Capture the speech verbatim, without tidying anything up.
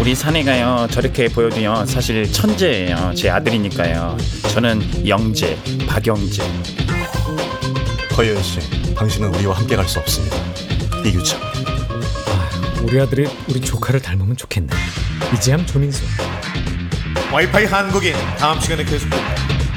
우리 사내가요 저렇게 보여도요 사실 천재예요. 제 아들이니까요. 저는 영재, 박영재. 허예은 씨, 당신은 우리와 함께 갈 수 없습니다. 이규찬. 아, 우리 아들이 우리 조카를 닮으면 좋겠네. 이지함 조민수. 와이파이 한국인 다음 시간에 계속됩니다.